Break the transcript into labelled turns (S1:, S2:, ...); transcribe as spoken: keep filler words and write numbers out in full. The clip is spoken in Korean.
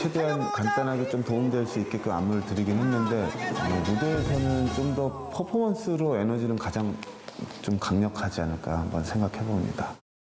S1: 최대한 간단하게 좀 도움될 수 있게끔 안무를 드리긴 했는데 어, 무대에서는 좀 더 퍼포먼스로 에너지는 가장 좀 강력하지 않을까 한번 생각해 봅니다.